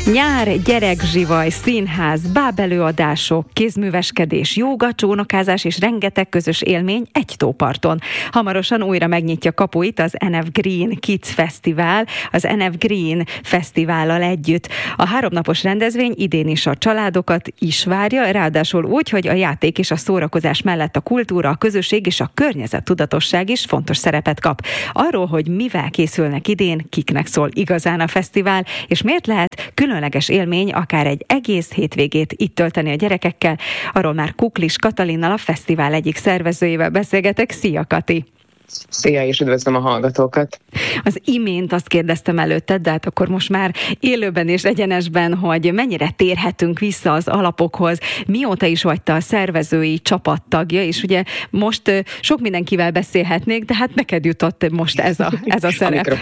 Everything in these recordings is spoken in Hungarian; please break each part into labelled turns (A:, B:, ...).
A: Nyár, gyerekzsivaj, színház, bábelőadások, kézműveskedés, jóga, csónakázás és rengeteg közös élmény egy tóparton. Hamarosan újra megnyitja kapuit az NF Green Kids Fesztivál, az NF Green Fesztivállal együtt. A 3 napos rendezvény idén is a családokat is várja, ráadásul úgy, hogy a játék és a szórakozás mellett a kultúra, a közösség és a környezettudatosság is fontos szerepet kap. Arról, hogy mivel készülnek idén, kiknek szól igazán a fesztivál, és miért lehet különleges élmény akár egy egész hétvégét itt tölteni a gyerekekkel, arról már Kuklis Katalinnal, a fesztivál egyik szervezőjével beszélgetek. Szia, Kati!
B: Szia, és üdvözlöm a hallgatókat!
A: Az imént azt kérdeztem előtted, de hát akkor most már élőben és egyenesben, hogy mennyire térhetünk vissza az alapokhoz, mióta is vagy te a szervezői csapattagja, és ugye most sok mindenkivel beszélhetnék, de hát neked jutott most ez a szerep.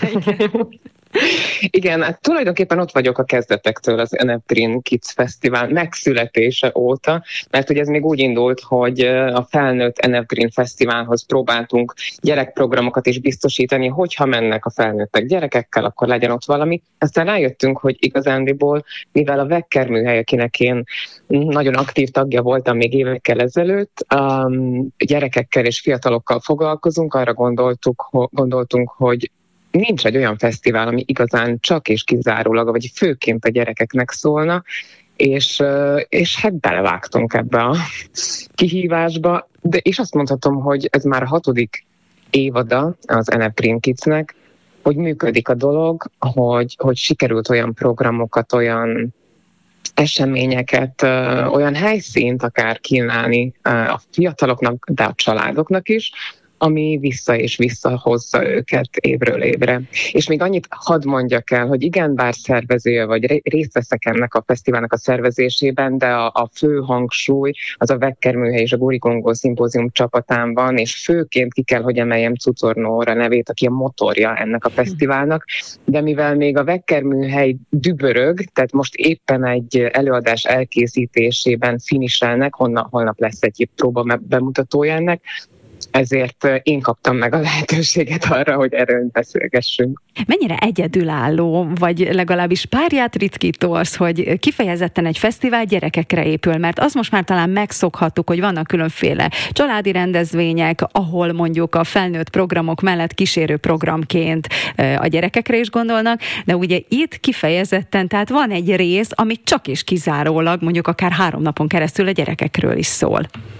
B: Igen, hát tulajdonképpen ott vagyok a kezdetektől az NF Green Kids Fesztivál megszületése óta, mert ugye ez még úgy indult, hogy a felnőtt NF Green Fesztiválhoz próbáltunk gyerekprogramokat is biztosítani, hogyha mennek a felnőttek gyerekekkel, akkor legyen ott valami. Aztán rájöttünk, hogy igazándiból, mivel a Wecker műhely, akinek én nagyon aktív tagja voltam még évekkel ezelőtt, gyerekekkel és fiatalokkal foglalkozunk, arra gondoltunk, hogy nincs egy olyan fesztivál, ami igazán csak és kizárólag, vagy főként a gyerekeknek szólna, és hát belevágtunk ebbe a kihívásba, és azt mondhatom, hogy ez már a 6. évada az NF Green Kidsnek, hogy működik a dolog, hogy sikerült olyan programokat, olyan eseményeket, olyan helyszínt akár kínálni a fiataloknak, de a családoknak is, ami vissza és visszahozza őket évről évre. És még annyit hadd mondjak el, hogy igen, bár szervezője vagy részt veszek ennek a fesztiválnak a szervezésében, de a fő hangsúly az a Wecker műhely és a Gurigongó szimpózium csapatán van, és főként ki kell, hogy emeljem Cucor Nóra nevét, aki a motorja ennek a fesztiválnak, de mivel még a Wecker műhely dübörög, tehát most éppen egy előadás elkészítésében finiselnek, holnap lesz egy próba bemutatója ennek, ezért én kaptam meg a lehetőséget arra, hogy erről beszélgessünk.
A: Mennyire egyedülálló, vagy legalábbis párját ritkító az, hogy kifejezetten egy fesztivál gyerekekre épül, mert azt most már talán megszokhattuk, hogy vannak különféle családi rendezvények, ahol mondjuk a felnőtt programok mellett kísérő programként a gyerekekre is gondolnak, de ugye itt kifejezetten, tehát van egy rész, ami csak és kizárólag mondjuk akár 3 napon keresztül a gyerekekről is szól.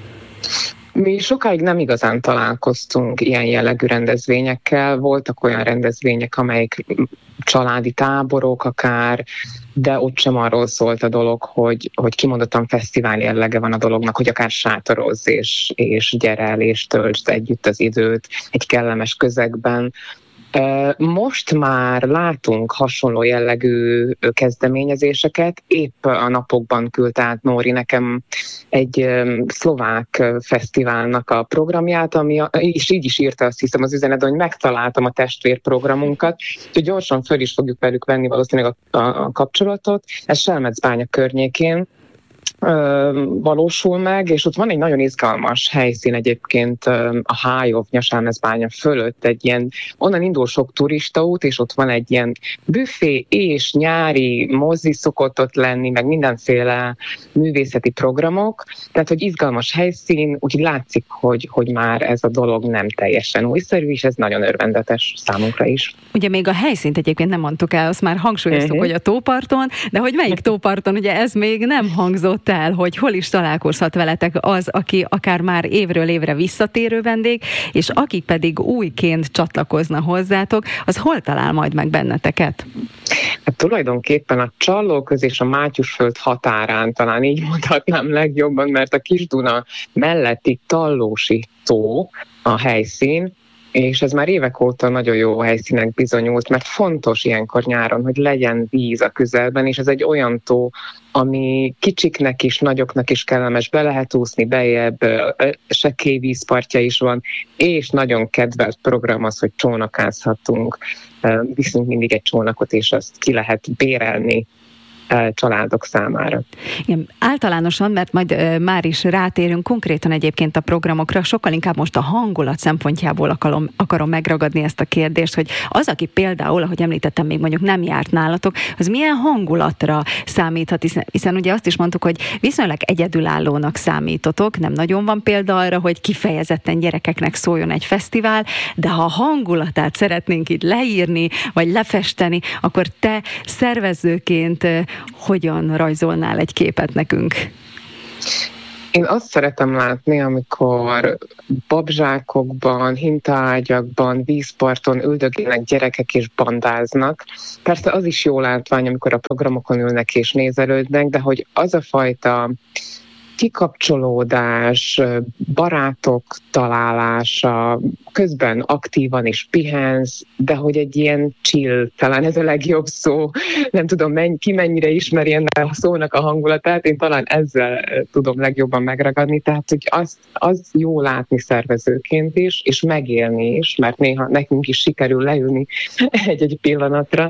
B: Mi sokáig nem igazán találkoztunk ilyen jellegű rendezvényekkel, voltak olyan rendezvények, amelyek családi táborok akár, de ott sem arról szólt a dolog, hogy kimondottan fesztivál jellege van a dolognak, hogy akár sátorozz és gyere el és töltsd együtt az időt egy kellemes közegben. Most már látunk hasonló jellegű kezdeményezéseket. Épp a napokban küldte át Nóri nekem egy szlovák fesztiválnak a programját, és így is írta, azt hiszem, az üzenetben, hogy megtaláltam a testvérprogramunkat, úgyhogy gyorsan föl is fogjuk velük venni valószínűleg a kapcsolatot. Ez Selmecbánya környékén valósul meg, és ott van egy nagyon izgalmas helyszín egyébként a Hájovnya Selmecbánya fölött, egy ilyen, onnan indul sok turistaút, és ott van egy ilyen büfé és nyári mozi szokott ott lenni, meg mindenféle művészeti programok, tehát hogy izgalmas helyszín, úgyhogy látszik, hogy már ez a dolog nem teljesen újszerű, és ez nagyon örvendetes számunkra is.
A: Ugye még a helyszínt egyébként nem mondtuk el, azt már hangsúlyoztuk, hogy a tóparton, de hogy melyik tóparton, ugye ez még nem hangzott el, hogy hol is találkozhat veletek az, aki akár már évről évre visszatérő vendég, és akik pedig újként csatlakozna hozzátok, az hol talál majd meg benneteket?
B: Hát tulajdonképpen a Csallóköz és a Mátyusföld határán, talán így mondhatnám legjobban, mert a Kis-Duna melletti Tallósi tó a helyszín, és ez már évek óta nagyon jó helyszínek bizonyult, mert fontos ilyenkor nyáron, hogy legyen víz a közelben, és ez egy olyan tó, ami kicsiknek is, nagyoknak is kellemes, be lehet úszni bejebb, sekély vízpartja is van, és nagyon kedvelt program az, hogy csónakázhatunk. Viszünk mindig egy csónakot, és azt ki lehet bérelni családok számára.
A: Igen, általánosan, mert majd már is rátérünk konkrétan egyébként a programokra, sokkal inkább most a hangulat szempontjából akarom megragadni ezt a kérdést, hogy az, aki például, ahogy említettem, még mondjuk nem járt nálatok, az milyen hangulatra számíthat, hiszen ugye azt is mondtuk, hogy viszonylag egyedülállónak számítotok, nem nagyon van példa arra, hogy kifejezetten gyerekeknek szóljon egy fesztivál, de ha a hangulatát szeretnénk itt leírni, vagy lefesteni, akkor te szervezőként hogyan rajzolnál egy képet nekünk?
B: Én azt szeretem látni, amikor babzsákokban, hintaágyakban, vízparton üldögélnek gyerekek és bandáznak. Persze az is jó látvány, amikor a programokon ülnek és nézelődnek, de hogy az a fajta kikapcsolódás, barátok találása, közben aktívan is pihensz, de hogy egy ilyen chill, talán ez a legjobb szó, nem tudom, ki mennyire ismeri ennek a szónak a hangulatát, én talán ezzel tudom legjobban megragadni, tehát hogy az jó látni szervezőként is, és megélni is, mert néha nekünk is sikerül leülni egy-egy pillanatra,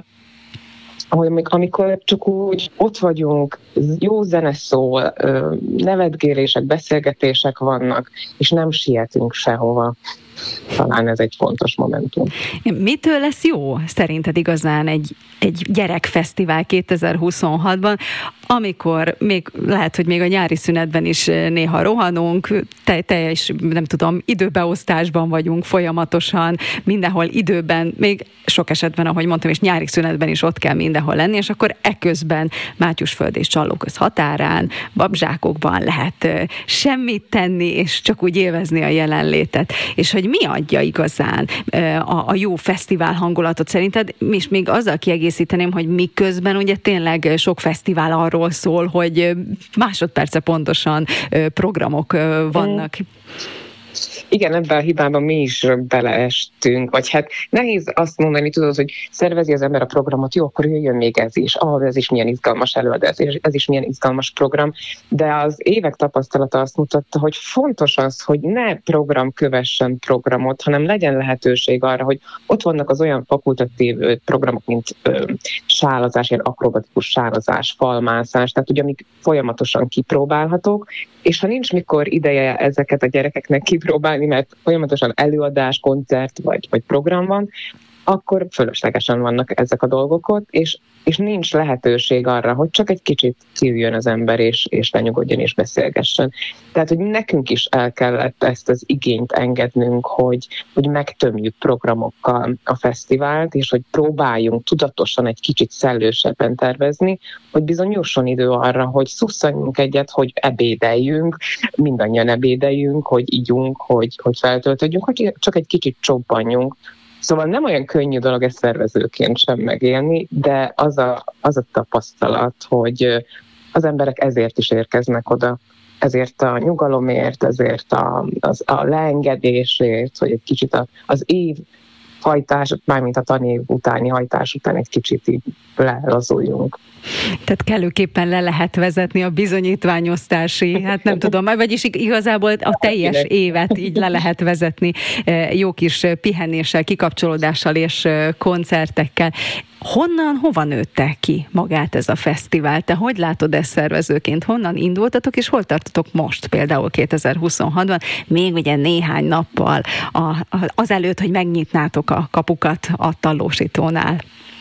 B: amikor csak úgy ott vagyunk, jó zene szól, nevetgélések, beszélgetések vannak, és nem sietünk sehova. Talán ez egy fontos momentum.
A: Mitől lesz jó szerinted igazán egy gyerekfesztivál 2026-ban, amikor lehet, hogy még a nyári szünetben is néha rohanunk, teljes, nem tudom, időbeosztásban vagyunk folyamatosan, mindenhol időben, még sok esetben, ahogy mondtam, és nyári szünetben is ott kell mindenhol lenni, és akkor eközben Mátyusföld és Csallóköz határán, babzsákokban lehet semmit tenni, és csak úgy élvezni a jelenlétet. És hogy mi adja igazán a jó fesztivál hangulatot szerinted, és még azzal kiegészíteném, hogy miközben ugye tényleg sok fesztivál arról szól, hogy másodperce pontosan programok vannak.
B: Igen, ebben a hibában mi is beleestünk, vagy hát nehéz azt mondani, tudod, hogy szervezi az ember a programot, jó, akkor jöjjön még ez is, ez is milyen izgalmas előadás, ez is milyen izgalmas program, de az évek tapasztalata azt mutatta, hogy fontos az, hogy ne program kövessen programot, hanem legyen lehetőség arra, hogy ott vannak az olyan fakultatív programok, mint sálazás, ilyen akrobatikus sálazás, falmászás, tehát ugye amik folyamatosan kipróbálhatók, és ha nincs mikor ideje ezeket a gyerekeknek kipróbálni, mert folyamatosan előadás, koncert vagy program van, akkor fölöslegesen vannak ezek a dolgok ott, és nincs lehetőség arra, hogy csak egy kicsit kiüljön az ember, és lenyugodjon és beszélgessen. Tehát, hogy nekünk is el kellett ezt az igényt engednünk, hogy megtömjük programokkal a fesztivált, és hogy próbáljunk tudatosan egy kicsit szellősebben tervezni, hogy bizony jusson idő arra, hogy szusszanjunk egyet, hogy ebédeljünk, mindannyian ebédeljünk, hogy ígyunk, hogy feltöltődjünk, hogy csak egy kicsit csobbanjunk. Szóval nem olyan könnyű dolog ezt szervezőként sem megélni, de az a tapasztalat, hogy az emberek ezért is érkeznek oda, ezért a nyugalomért, ezért a leengedésért, hogy egy kicsit az év hajtás, mármint a tanév utáni hajtás után egy kicsit így lelazuljunk.
A: Tehát kellőképpen le lehet vezetni a bizonyítványosztási, hát nem tudom, vagyis igazából a teljes évet így le lehet vezetni jó kis pihenéssel, kikapcsolódással és koncertekkel. Hova nőtte ki magát ez a fesztivál? Te hogy látod ezt szervezőként? Honnan indultatok, és hol tartotok most, például 2026-ban, még ugye néhány nappal azelőtt, hogy megnyitnátok a kapukat a Tallósítónál?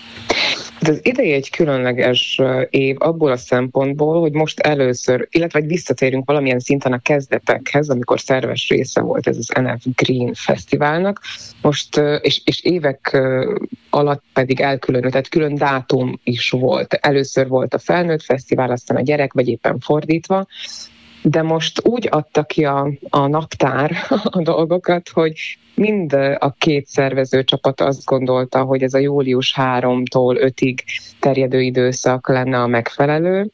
B: Az idei egy különleges év abból a szempontból, hogy most először, illetve visszatérünk valamilyen szinten a kezdetekhez, amikor szerves része volt ez az NF Green Fesztiválnak. Most, és évek alatt pedig elkülönült, tehát külön dátum is volt. Először volt a felnőtt fesztivál, aztán a gyerek, vagy éppen fordítva. De most úgy adta ki a naptár a dolgokat, hogy mind a két szervező csapat azt gondolta, hogy ez a július 3-tól 5-ig terjedő időszak lenne a megfelelő,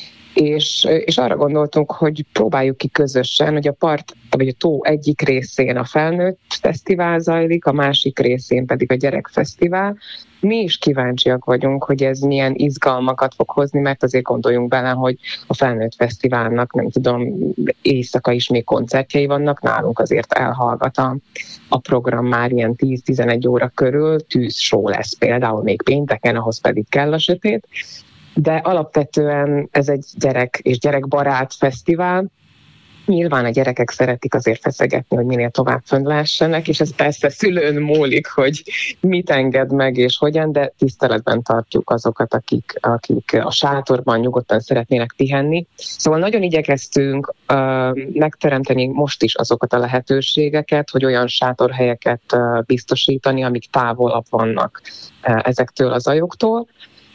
B: és arra gondoltunk, hogy próbáljuk ki közösen, hogy a part vagy a tó egyik részén a felnőtt fesztivál zajlik, a másik részén pedig a gyerekfesztivál. Mi is kíváncsiak vagyunk, hogy ez milyen izgalmakat fog hozni, mert azért gondoljunk bele, hogy a felnőtt fesztiválnak, nem tudom, éjszaka is még koncertjei vannak, nálunk azért elhallgat a program már ilyen 10-11 óra körül, tűzshow lesz például még pénteken, ahhoz pedig kell a sötét. de alapvetően ez egy gyerek és gyerekbarát fesztivál. Nyilván a gyerekek szeretik azért feszegetni, hogy minél tovább fönn lehessenek, és ez persze szülőn múlik, hogy mit enged meg és hogyan, de tiszteletben tartjuk azokat, akik a sátorban nyugodtan szeretnének pihenni. Szóval nagyon igyekeztünk megteremteni most is azokat a lehetőségeket, hogy olyan sátorhelyeket biztosítani, amik távolabb vannak ezektől az ajoktól,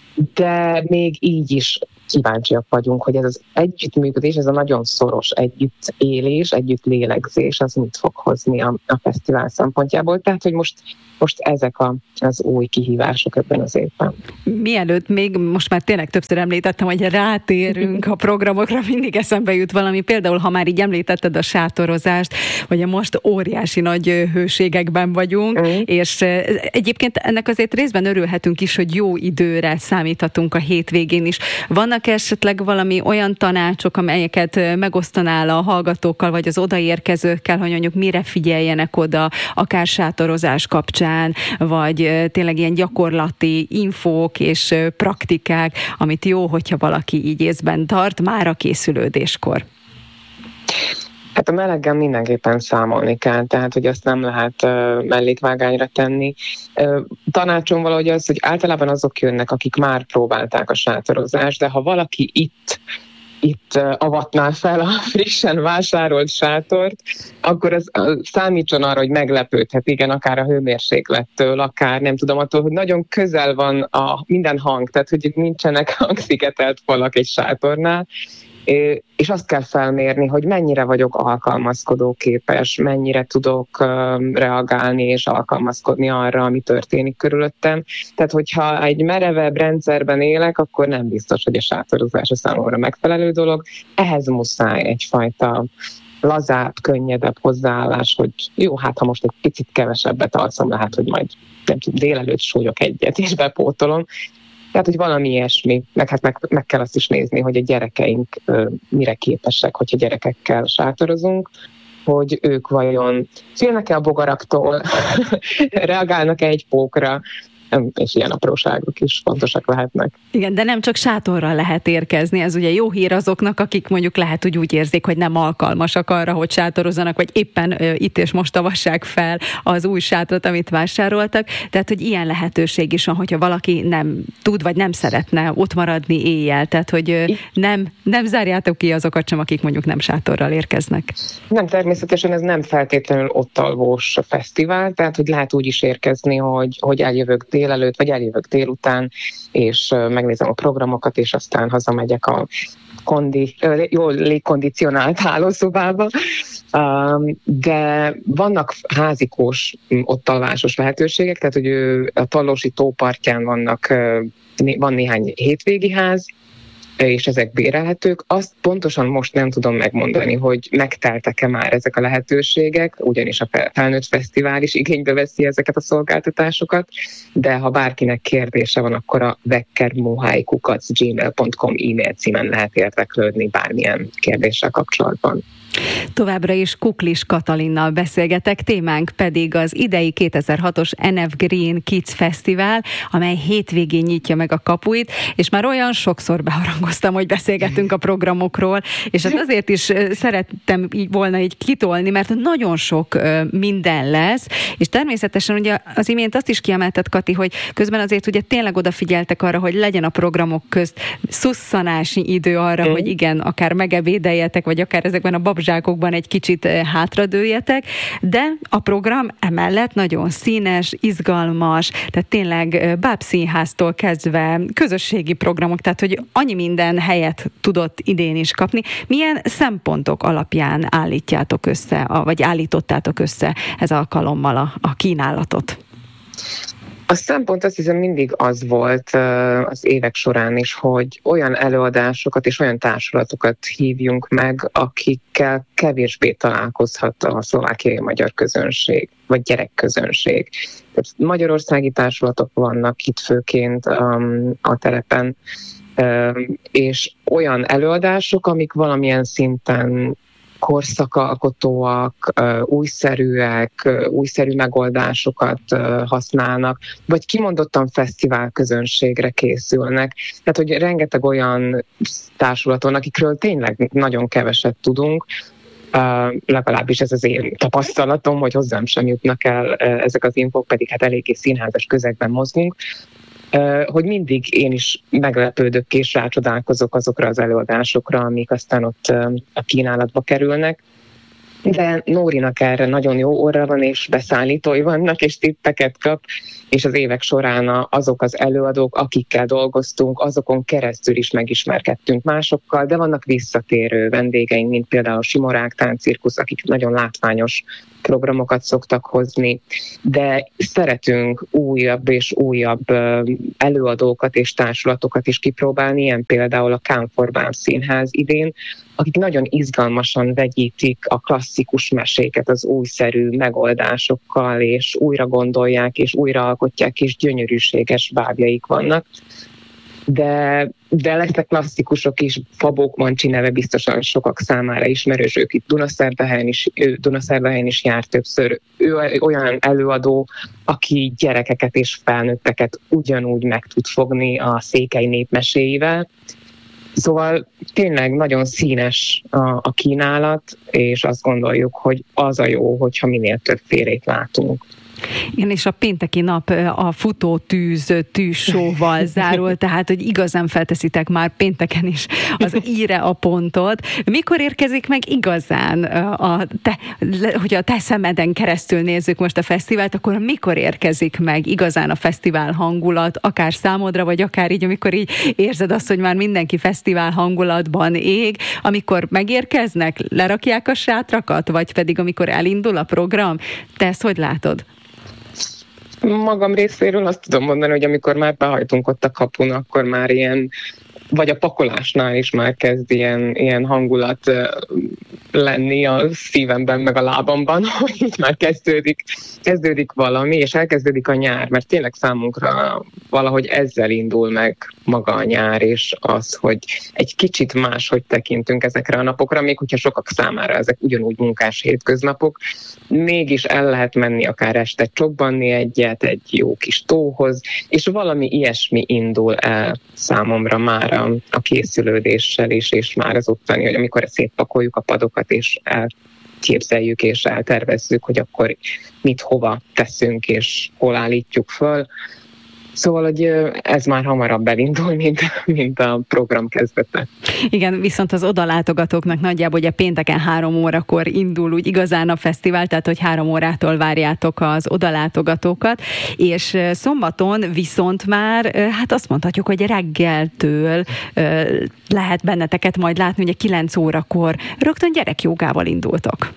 B: de még így is kíváncsiak vagyunk, hogy ez az együttműködés, ez a nagyon szoros együttélés, együttlélegzés, az mit fog hozni a fesztivál szempontjából. Tehát, hogy most ezek az új kihívások ebben az évben.
A: Mielőtt még most már tényleg többször említettem, hogy rátérünk a programokra, mindig eszembe jut valami. Például, ha már így említetted a sátorozást, vagy most óriási nagy hőségekben vagyunk, és egyébként ennek azért részben örülhetünk is, hogy jó időre számíthatunk a hétvégén is. Vannak esetleg valami olyan tanácsok, amelyeket megosztanál a hallgatókkal, vagy az odaérkezőkkel, hogy mondjuk mire figyeljenek oda, akár sátorozás kapcsán, vagy tényleg ilyen gyakorlati infók és praktikák, amit jó, hogyha valaki így észben tart már a készülődéskor?
B: Hát a meleggel mindenképpen számolni kell, tehát hogy azt nem lehet mellékvágányra tenni. Tanácsom valahogy az, hogy általában azok jönnek, akik már próbálták a sátorozást, de ha valaki itt avatná fel a frissen vásárolt sátort, akkor az számítson arra, hogy meglepődhet, igen, akár a hőmérséklettől, akár nem tudom, attól, hogy nagyon közel van minden hang, tehát hogy itt nincsenek hangszigetelt falak egy sátornál, és azt kell felmérni, hogy mennyire vagyok alkalmazkodóképes, mennyire tudok reagálni és alkalmazkodni arra, ami történik körülöttem. Tehát, hogyha egy merevebb rendszerben élek, akkor nem biztos, hogy a sátorozás a számomra megfelelő dolog. Ehhez muszáj egyfajta lazább, könnyedebb hozzáállás, hogy jó, hát ha most egy picit kevesebbet alszom, lehet, hogy majd nem tudom, délelőtt súlyok egyet és bepótolom. Tehát, hogy valami ilyesmi, meg kell azt is nézni, hogy a gyerekeink mire képesek, hogyha gyerekekkel sátorozunk, hogy ők vajon félnek-e a bogaraktól, reagálnak-e egy pókra, és ilyen apróságok is fontosak lehetnek.
A: Igen, de nem csak sátorral lehet érkezni, ez ugye jó hír azoknak, akik mondjuk lehet, hogy úgy érzik, hogy nem alkalmasak arra, hogy sátorozzanak, vagy éppen itt és most avassák fel az új sátrat, amit vásároltak. Tehát, hogy ilyen lehetőség is van, hogyha valaki nem tud, vagy nem szeretne ott maradni éjjel. Tehát, hogy nem zárjátok ki azokat sem, akik mondjuk nem sátorral érkeznek.
B: Nem, természetesen ez nem feltétlenül ott alvós fesztivál, tehát, hogy lehet úgy is érkezni, hogy eljövök délelőtt, vagy eljövök délután, és megnézem a programokat, és aztán hazamegyek a jól légkondicionált hálószobába. De vannak házikós, ott alvásos lehetőségek, tehát hogy a Tallósi tó partján van néhány hétvégi ház, és ezek bérelhetők. Azt pontosan most nem tudom megmondani, hogy megteltek-e már ezek a lehetőségek, ugyanis a Felnőtt Fesztivál is igénybe veszi ezeket a szolgáltatásokat, de ha bárkinek kérdése van, akkor a vekkermohai@gmail.com e-mail címen lehet érdeklődni bármilyen kérdéssel kapcsolatban.
A: Továbbra is Kuklis Katalinnal beszélgetek, témánk pedig az idei 2006-os NF Green Kids Fesztivál, amely hétvégén nyitja meg a kapuit, és már olyan sokszor beharangoztam, hogy beszélgetünk a programokról, és hát azért is szerettem volna így kitolni, mert nagyon sok minden lesz, és természetesen ugye az imént azt is kiemelted, Kati, hogy közben azért ugye tényleg odafigyeltek arra, hogy legyen a programok közt szusszanási idő arra, hogy igen, akár megebédeljetek, vagy akár ezekben a babzsákokban egy kicsit hátradőljetek, de a program emellett nagyon színes, izgalmas, tehát tényleg bábszínháztól kezdve közösségi programok, tehát hogy annyi minden helyet tudott idén is kapni. Milyen szempontok alapján állítjátok össze, vagy állítottátok össze ez alkalommal a kínálatot?
B: A szempont azt hiszem mindig az volt az évek során is, hogy olyan előadásokat és olyan társulatokat hívjunk meg, akikkel kevésbé találkozhat a szlovákiai magyar közönség, vagy gyerekközönség. Tehát magyarországi társulatok vannak itt főként a telepen, és olyan előadások, amik valamilyen szinten korszakalkotóak, újszerűek, újszerű megoldásokat használnak, vagy kimondottan fesztivál közönségre készülnek. Tehát, hogy rengeteg olyan társulaton, akikről tényleg nagyon keveset tudunk, legalábbis ez az én tapasztalatom, hogy hozzám sem jutnak el ezek az infók, pedig hát eléggé színházas közegben mozgunk, hogy mindig én is meglepődök és rácsodálkozok azokra az előadásokra, amik aztán ott a kínálatba kerülnek. De Nórinak erre nagyon jó orra van, és beszállítói vannak, és tippeket kap, és az évek során azok az előadók, akikkel dolgoztunk, azokon keresztül is megismerkedtünk másokkal, de vannak visszatérő vendégeink, mint például Simorák Táncirkusz, akik nagyon látványos programokat szoktak hozni, de szeretünk újabb és újabb előadókat és társulatokat is kipróbálni, ilyen például a Kánforbán Színház idén, akik nagyon izgalmasan vegyítik a klasszikus meséket az újszerű megoldásokkal, és újra gondolják, és újraalkotják, és gyönyörűséges bábjaik vannak. De lesznek klasszikusok is, Fabók Mancsi neve biztosan sokak számára ismerős, ők itt Dunaszerdahelyen is jár többször. Ő olyan előadó, aki gyerekeket és felnőtteket ugyanúgy meg tud fogni a székely népmeséivel. Szóval tényleg nagyon színes a kínálat, és azt gondoljuk, hogy az a jó, hogyha minél többfélét látunk.
A: Igen, és a pénteki nap a futó tűzsóval zárul, tehát, hogy igazán felteszitek már pénteken is az íre a pontot. Mikor érkezik meg igazán, hogy a te szemeden keresztül nézzük most a fesztivált, akkor mikor érkezik meg igazán a fesztivál hangulat, akár számodra, vagy akár így, amikor így érzed azt, hogy már mindenki fesztivál hangulatban ég, amikor megérkeznek, lerakják a sátrakat, vagy pedig amikor elindul a program? Te ezt hogy látod?
B: Magam részéről azt tudom mondani, hogy amikor már behajtunk ott a kapun, akkor már ilyen, vagy a pakolásnál is már kezd ilyen hangulat lenni a szívemben, meg a lábamban, hogy így már kezdődik valami, és elkezdődik a nyár, mert tényleg számunkra valahogy ezzel indul meg maga a nyár, és az, hogy egy kicsit máshogy tekintünk ezekre a napokra, még hogyha sokak számára ezek ugyanúgy munkás hétköznapok, mégis el lehet menni akár este csobbanni egyet, egy jó kis tóhoz, és valami ilyesmi indul el számomra már a készülődéssel is, és már az ottani, hogy amikor szétpakoljuk a padokat, és elképzeljük, és eltervezzük, hogy akkor mit hova teszünk, és hol állítjuk föl. Szóval, hogy ez már hamarabb elindul, mint a program kezdete.
A: Igen, viszont az odalátogatóknak nagyjából ugye pénteken 3 órakor indul úgy igazán a fesztivál, tehát hogy 3 órától várjátok az odalátogatókat, és szombaton viszont már, hát azt mondhatjuk, hogy reggeltől lehet benneteket majd látni, ugye 9 órakor rögtön gyerekjogával indultok.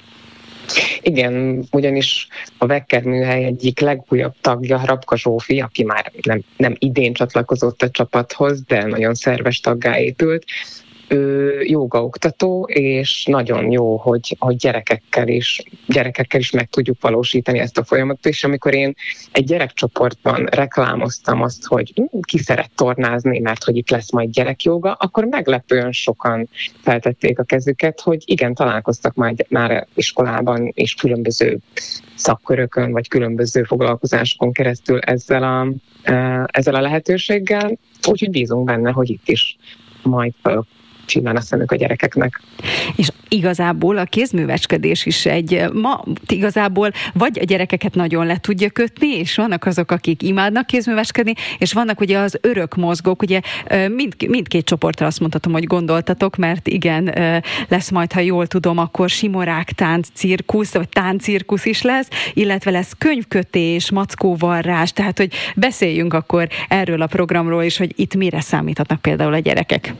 B: Igen, ugyanis a Vekker műhely egyik legújabb tagja, Rabka Zsófi, aki már nem idén csatlakozott a csapathoz, de nagyon szerves taggá épült. Ő jógaoktató, és nagyon jó, hogy gyerekekkel is meg tudjuk valósítani ezt a folyamatot, és amikor én egy gyerekcsoportban reklámoztam azt, hogy ki szeret tornázni, mert hogy itt lesz majd gyerekjóga, akkor meglepően sokan feltették a kezüket, hogy igen, találkoztak már iskolában és különböző szakkörökön, vagy különböző foglalkozásokon keresztül ezzel a lehetőséggel, úgyhogy bízunk benne, hogy itt is majd csillan a szemük a gyerekeknek.
A: És igazából a kézműveskedés is igazából vagy a gyerekeket nagyon le tudja kötni, és vannak azok, akik imádnak kézműveskedni, és vannak ugye az örök mozgók, ugye mindkét csoportra azt mondhatom, hogy gondoltatok, mert igen, lesz majd, ha jól tudom, akkor Simorák Táncirkusz, vagy Táncirkusz is lesz, illetve lesz könyvkötés, mackóvarrás, tehát hogy beszéljünk akkor erről a programról is, hogy itt mire számíthatnak például a gyerekek.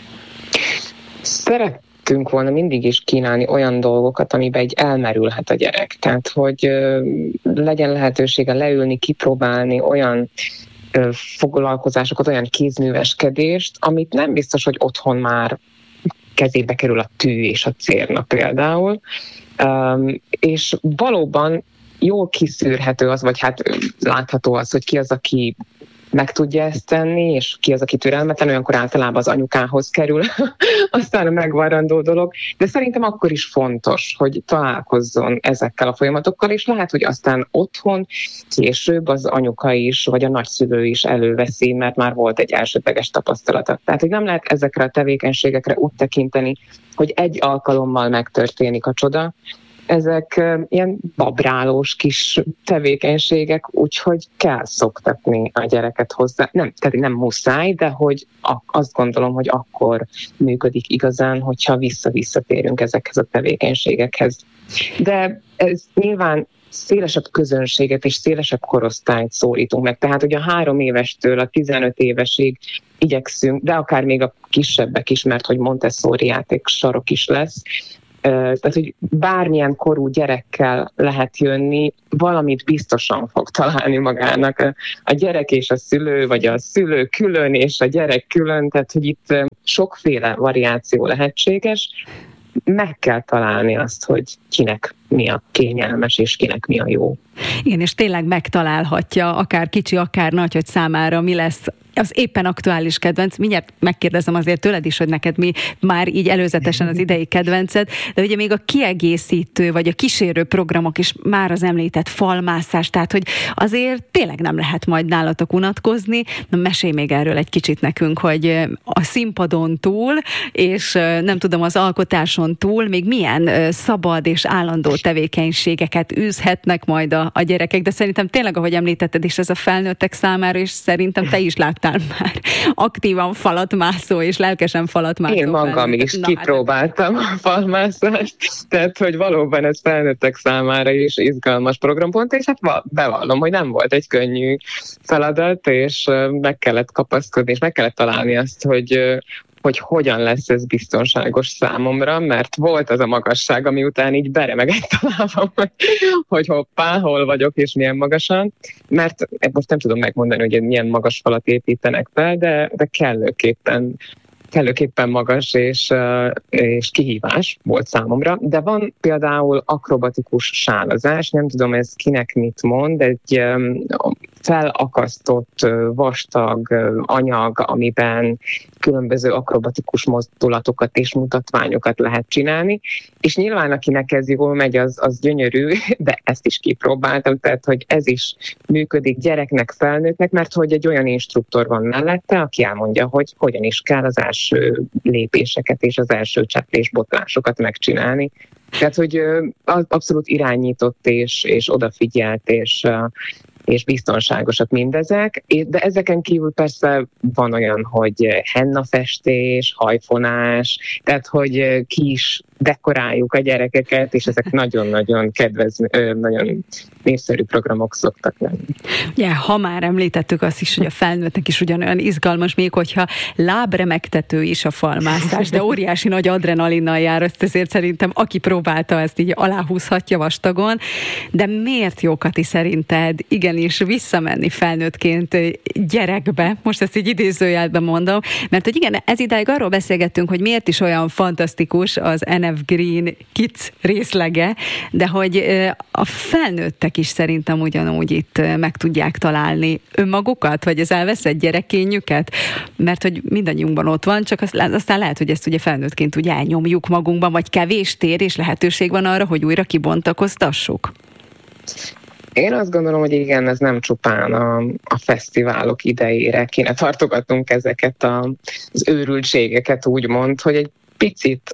B: Szerettünk volna mindig is kínálni olyan dolgokat, amiben egy elmerülhet a gyerek. Tehát, hogy legyen lehetősége leülni, kipróbálni olyan foglalkozásokat, olyan kézműveskedést, amit nem biztos, hogy otthon már kezébe kerül a tű és a cérna például. És valóban jól kiszűrhető az, vagy hát látható az, hogy ki az, aki meg tudja ezt tenni, és ki az, aki türelmetlen, olyankor általában az anyukához kerül aztán a megvarrandó dolog, de szerintem akkor is fontos, hogy találkozzon ezekkel a folyamatokkal, és lehet, hogy aztán otthon később az anyuka is, vagy a nagyszülő is előveszi, mert már volt egy elsődleges tapasztalata. Tehát, hogy nem lehet ezekre a tevékenységekre úgy tekinteni, hogy egy alkalommal megtörténik a csoda. Ezek ilyen babrálós kis tevékenységek, úgyhogy kell szoktatni a gyereket hozzá. Tehát nem muszáj, de hogy azt gondolom, hogy akkor működik igazán, hogyha visszatérünk ezekhez a tevékenységekhez. De ez nyilván szélesebb közönséget és szélesebb korosztályt szólítunk meg. Tehát, hogy a 3 évestől a 15 évesig igyekszünk, de akár még a kisebbek is, mert hogy Montessori játék sarok is lesz. Tehát, hogy bármilyen korú gyerekkel lehet jönni, valamit biztosan fog találni magának a gyerek és a szülő, vagy a szülő külön és a gyerek külön, tehát, hogy itt sokféle variáció lehetséges. Meg kell találni azt, hogy kinek mi a kényelmes, és kinek mi a jó.
A: Igen, és tényleg megtalálhatja, akár kicsi, akár nagy, hogy számára mi lesz az éppen aktuális kedvenc. Mindjárt megkérdezem azért tőled is, hogy neked mi már így előzetesen az idei kedvenced, de ugye még a kiegészítő, vagy a kísérő programok is már az említett falmászás, tehát hogy azért tényleg nem lehet majd nálatok unatkozni. Na, mesélj még erről egy kicsit nekünk, hogy a színpadon túl, és nem tudom, az alkotáson túl még milyen szabad és állandó tevékenységeket űzhetnek majd a gyerekek, de szerintem tényleg, ahogy említetted is, ez a felnőttek számára, és szerintem te is láttál már aktívan falatmászó és lelkesen falatmászó.
B: Én magam is kipróbáltam a falmászást, tehát hogy valóban ez felnőttek számára is izgalmas programpont, és hát bevallom, hogy nem volt egy könnyű feladat, és meg kellett kapaszkodni, és meg kellett találni azt, hogy hogyan lesz ez biztonságos számomra, mert volt az a magasság, ami után így beremegett a lábam, hogy hoppá, hol vagyok és milyen magasan, mert most nem tudom megmondani, hogy milyen magas falat építenek fel, de kellőképpen magas és kihívás volt számomra, de van például akrobatikus sálazás, nem tudom ez kinek mit mond, egy felakasztott vastag anyag, amiben különböző akrobatikus mozdulatokat és mutatványokat lehet csinálni, és nyilván akinek ez jól megy, az gyönyörű, de ezt is kipróbáltam, tehát hogy ez is működik gyereknek, felnőttnek, mert hogy egy olyan instruktor van mellette, aki elmondja, hogy hogyan is kell az első lépéseket és az első cseplésbotlásokat megcsinálni. Tehát, hogy abszolút irányított és odafigyelt és biztonságosak mindezek, de ezeken kívül persze van olyan, hogy hennafestés, hajfonás, tehát hogy ki is dekoráljuk a gyerekeket, és ezek nagyon-nagyon nagyon népszerű programok szoktak lenni.
A: Ja, ha már említettük azt is, hogy a felnőttnek is ugyanolyan izgalmas, még hogyha lábremegtető is a falmászás, de óriási nagy adrenalinnal jár, ezt ezért szerintem aki próbálta, ezt így aláhúzhatja vastagon. De miért jó, Kati, szerinted igenis visszamenni felnőttként gyerekbe? Most ezt így idézőjelben mondom, mert hogy igen, ez idáig arról beszélgettünk, hogy miért is olyan fantasztikus az NF Green Kids részlege, de hogy a felnőttek is szerintem ugyanúgy itt meg tudják találni önmagukat, vagy az elveszett gyerekkényüket, mert hogy mindannyiunkban ott van, csak aztán lehet, hogy ezt ugye felnőttként ugye elnyomjuk magunkban, vagy kevés tér és lehetőség van arra, hogy újra kibontakoztassuk.
B: Én azt gondolom, hogy igen, ez nem csupán a fesztiválok idejére kéne tartogatnunk ezeket az őrültségeket, úgymond, hogy egy picit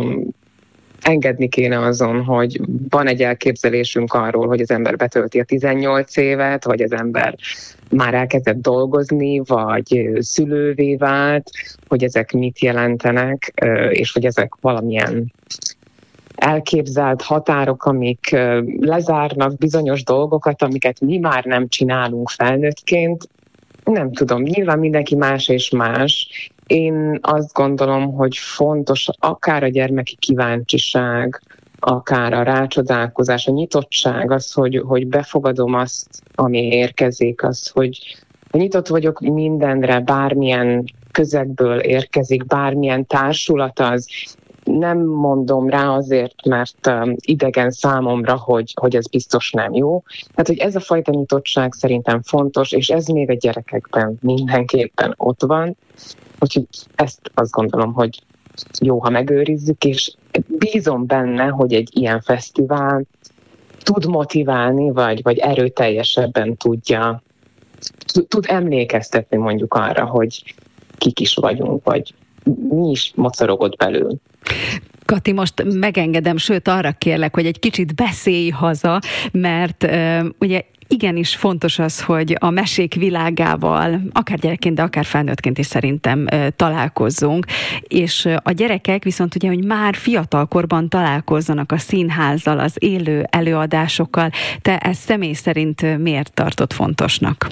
B: engedni kéne azon, hogy van egy elképzelésünk arról, hogy az ember betölti a 18 évet, vagy az ember már elkezdett dolgozni, vagy szülővé vált, hogy ezek mit jelentenek, és hogy ezek valamilyen elképzelt határok, amik lezárnak bizonyos dolgokat, amiket mi már nem csinálunk felnőttként. Nem tudom, nyilván mindenki más és más. Én azt gondolom, hogy fontos akár a gyermeki kíváncsiság, akár a rácsodálkozás, a nyitottság, az, hogy befogadom azt, ami érkezik, az, hogy nyitott vagyok mindenre, bármilyen közegből érkezik, bármilyen társulat az. nem mondom rá azért, mert idegen számomra, hogy ez biztos nem jó. Tehát, hogy ez a fajta nyitottság szerintem fontos, és ez még a gyerekekben mindenképpen ott van. Úgyhogy ezt azt gondolom, hogy jó, ha megőrizzük, és bízom benne, hogy egy ilyen fesztivál tud motiválni, vagy erőteljesebben tud emlékeztetni mondjuk arra, hogy kik is vagyunk, vagy mi is mocorogott belül.
A: Kati, most megengedem, sőt arra kérlek, hogy egy kicsit beszélj haza, mert ugye igenis fontos az, hogy a mesék világával, akár gyerekként, de akár felnőttként is szerintem találkozzunk, és a gyerekek viszont ugye, hogy már fiatalkorban találkozzanak a színházzal, az élő előadásokkal. Te ezt személy szerint miért tartod fontosnak?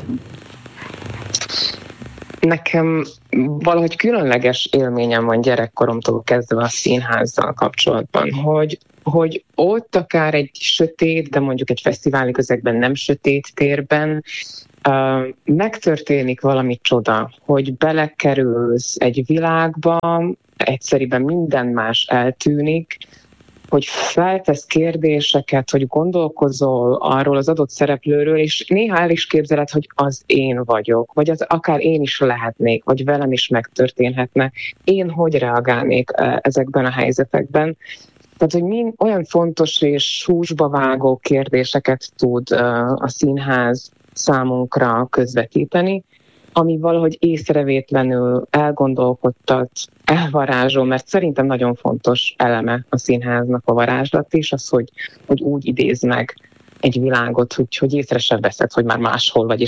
B: Nekem valahogy különleges élményem van gyerekkoromtól kezdve a színházzal kapcsolatban, hogy ott akár egy sötét, de mondjuk egy fesztiváli közegben nem sötét térben megtörténik valami csoda, hogy belekerülsz egy világba, egyszerűen minden más eltűnik, hogy feltesz kérdéseket, hogy gondolkozol arról az adott szereplőről, és néha el is képzeled, hogy az én vagyok, vagy az akár én is lehetnék, vagy velem is megtörténhetne. Én hogy reagálnék ezekben a helyzetekben? Tehát, hogy olyan fontos és húsba vágó kérdéseket tud a színház számunkra közvetíteni, ami valahogy észrevétlenül elgondolkodtat, elvarázsol, mert szerintem nagyon fontos eleme a színháznak a varázslat is, az, hogy úgy idéz meg egy világot, hogy észre sem veszed, hogy már máshol vagy, és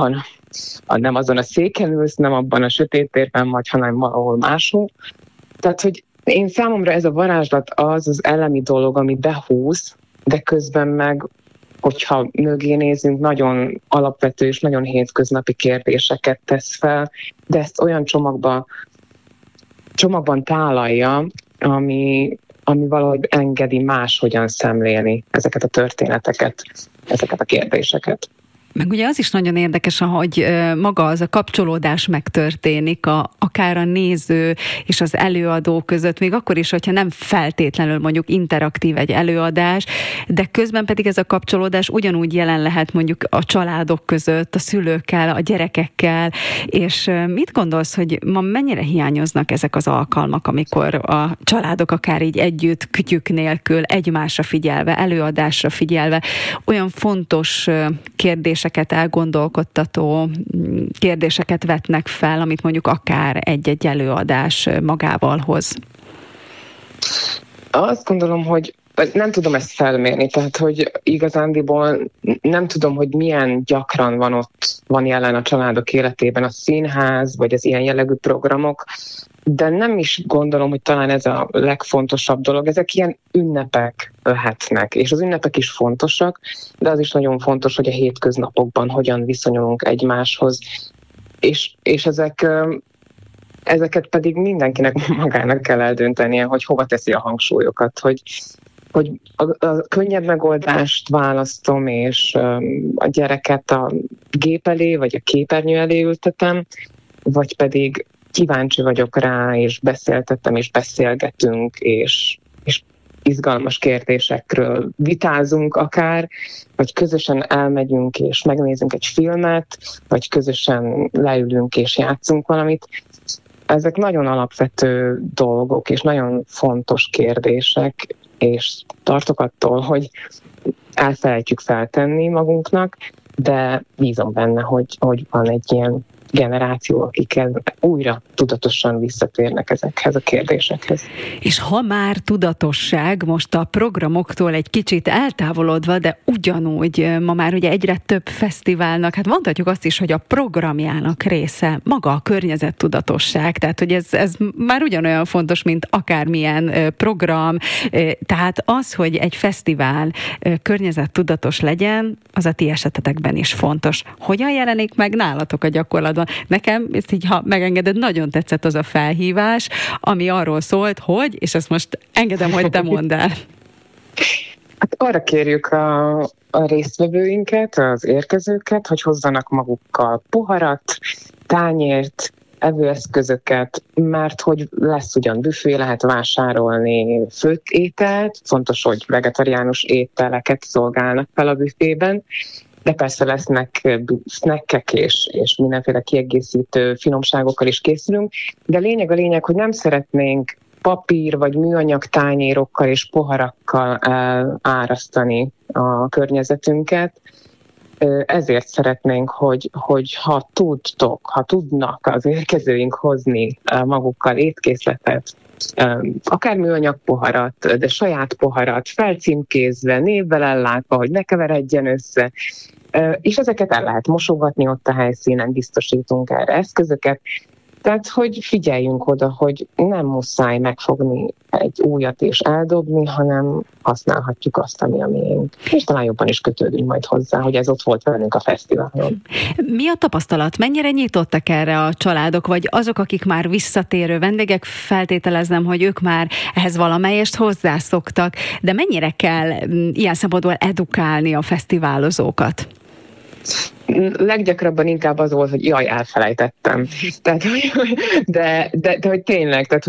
B: nem azon a széken ülsz, nem abban a sötét térben vagy, hanem valahol máshol. Tehát, hogy én számomra ez a varázslat az elemi dolog, ami behúz, de közben meg, hogyha mögé nézünk, nagyon alapvető és nagyon hétköznapi kérdéseket tesz fel, de ezt olyan csomagban tálalja, ami valahogy engedi máshogyan szemlélni ezeket a történeteket, ezeket a kérdéseket.
A: Meg ugye az is nagyon érdekes, ahogy maga az a kapcsolódás megtörténik, akár a néző és az előadó között, még akkor is, hogyha nem feltétlenül mondjuk interaktív egy előadás, de közben pedig ez a kapcsolódás ugyanúgy jelen lehet mondjuk a családok között, a szülőkkel, a gyerekekkel, és mit gondolsz, hogy ma mennyire hiányoznak ezek az alkalmak, amikor a családok akár így együtt, kütyük nélkül, egymásra figyelve, előadásra figyelve, olyan fontos kérdéseket, elgondolkodtató kérdéseket vetnek fel, amit mondjuk akár egy-egy előadás magával hoz?
B: Azt gondolom, hogy nem tudom ezt felmérni, tehát hogy igazándiból nem tudom, hogy milyen gyakran van jelen a családok életében a színház, vagy az ilyen jellegű programok, de nem is gondolom, hogy talán ez a legfontosabb dolog. Ezek ilyen ünnepek lehetnek, és az ünnepek is fontosak, de az is nagyon fontos, hogy a hétköznapokban hogyan viszonyulunk egymáshoz, és ezeket pedig mindenkinek magának kell eldöntenie, hogy hova teszi a hangsúlyokat, hogy a könnyebb megoldást választom, és a gyereket a gép elé, vagy a képernyő elé ültetem, vagy pedig kíváncsi vagyok rá, és beszéltettem, és beszélgetünk, és izgalmas kérdésekről vitázunk akár, vagy közösen elmegyünk, és megnézünk egy filmet, vagy közösen leülünk, és játszunk valamit. Ezek nagyon alapvető dolgok, és nagyon fontos kérdések, és tartok attól, hogy elfelejtjük feltenni magunknak, de bízom benne, hogy van egy ilyen generáció, akik újra tudatosan visszatérnek ezekhez a kérdésekhez.
A: És ha már tudatosság, most a programoktól egy kicsit eltávolodva, de ugyanúgy ma már ugye egyre több fesztiválnak, hát mondhatjuk azt is, hogy a programjának része maga a környezettudatosság, tehát hogy ez már ugyanolyan fontos, mint akármilyen program, tehát az, hogy egy fesztivál környezettudatos legyen, az a ti esetetekben is fontos. Hogyan jelenik meg nálatok a gyakorlatban? Nekem, ezt így, ha megengeded, nagyon tetszett az a felhívás, ami arról szólt, hogy, és ezt most engedem, hogy te mondd el.
B: Hát arra kérjük a résztvevőinket, az érkezőket, hogy hozzanak magukkal poharat, tányért, evőeszközöket, mert hogy lesz ugyan büfé, lehet vásárolni főtt ételt, fontos, hogy vegetariánus ételeket szolgálnak fel a büfében, de persze lesznek snackek és mindenféle kiegészítő finomságokkal is készülünk, de a lényeg, hogy nem szeretnénk papír vagy műanyag tányérokkal és poharakkal árasztani a környezetünket. Ezért szeretnénk, hogy ha tudnak az érkezőink hozni magukkal étkészletet, akár műanyag poharat, de saját poharat, felcímkézve, névvel ellátva, hogy ne keveredjen össze, és ezeket el lehet mosogatni ott a helyszínen, biztosítunk erre eszközöket. Tehát, hogy figyeljünk oda, hogy nem muszáj megfogni egy újat és eldobni, hanem használhatjuk azt, ami a miénk. És talán jobban is kötődünk majd hozzá, hogy ez ott volt velünk a fesztiválon.
A: Mi a tapasztalat? Mennyire nyitottak erre a családok, vagy azok, akik már visszatérő vendégek, feltételezem, hogy ők már ehhez valamelyest hozzászoktak, de mennyire kell ilyen szempontból edukálni a fesztiválozókat?
B: Leggyakrabban inkább az volt, hogy jaj, elfelejtettem. Tehát, de hogy tényleg, tehát